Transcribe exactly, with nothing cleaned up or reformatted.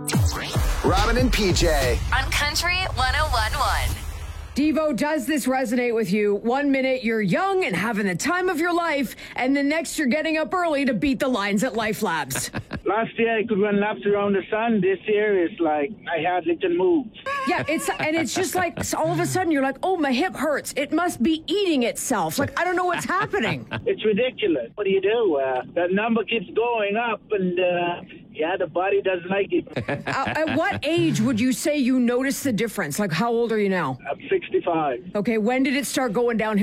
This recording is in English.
Robin and P J. On Country one oh one point one. Devo, does this resonate with you? One minute you're young and having the time of your life, and the next you're getting up early to beat the lines at Life Labs. Last year I could run laps around the sun. This year it's like I hardly can move. Yeah, it's and it's just like all of a sudden you're like, oh, my hip hurts. It must be eating itself. Like, I don't know what's happening. It's ridiculous. What do you do? Uh, that number keeps going up, and uh, yeah, the body doesn't like it. uh, at what age would you say you notice the difference? Like, how old are you now? I'm sixty-five. Okay, when did it start going downhill?